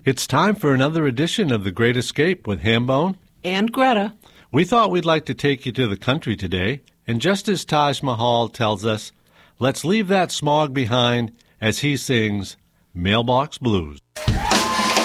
It's time for another edition of The Great Escape with Hambone and Greta. We thought we'd like to take you to the country today, and just as Taj Mahal tells us, let's leave that smog behind as he sings Mailbox Blues.